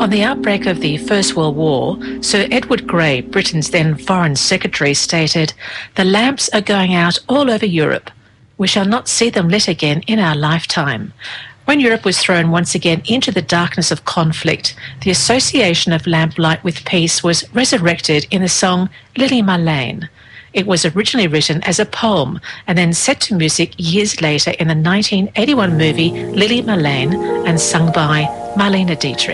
On the outbreak of the First World War, Sir Edward Grey, Britain's then Foreign Secretary, stated, "The lamps are going out all over Europe. We shall not see them lit again in our lifetime." When Europe was thrown once again into the darkness of conflict, the association of lamplight with peace was resurrected in the song Lily Marlene. It was originally written as a poem and then set to music years later in the 1981 movie Lily Marlene and sung by Marlene Dietrich.